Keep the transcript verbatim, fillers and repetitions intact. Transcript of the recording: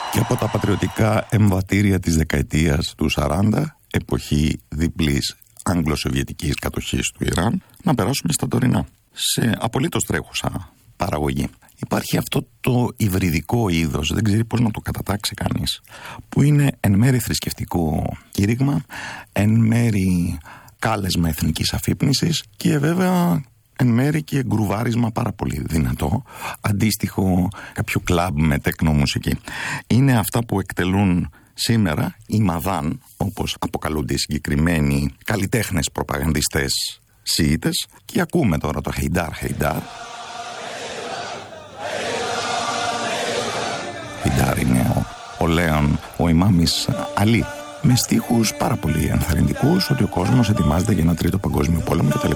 Και από τα πατριωτικά εμβατήρια της δεκαετίας του σαράντα, εποχή διπλής Αγγλο-Σοβιετικής κατοχής του Ιράν, να περάσουμε στα τωρινά, σε απολύτως τρέχουσα παραγωγή. Υπάρχει αυτό το υβριδικό είδος, δεν ξέρει πώς να το κατατάξει κανείς, που είναι εν μέρει θρησκευτικό κήρυγμα, εν μέρει κάλεσμα εθνικής αφύπνισης και βέβαια εν μέρει και γκρουβάρισμα πάρα πολύ δυνατό, αντίστοιχο κάποιο κλαμπ με τεκνομουσική. Είναι αυτά που εκτελούν σήμερα οι Μαδάν, όπως αποκαλούνται οι συγκεκριμένοι καλλιτέχνες προπαγανδιστές Σιήτες, και ακούμε τώρα το Χεϊντάρ Χεϊντάρ. Χεϊντάρ είναι ο, ο Λέον, ο Ιμάμις Αλή, με στίχους πάρα πολύ ενθαρρυντικούς ότι ο κόσμος ετοιμάζεται για ένα τρίτο παγκόσμιο πόλεμο κτλ.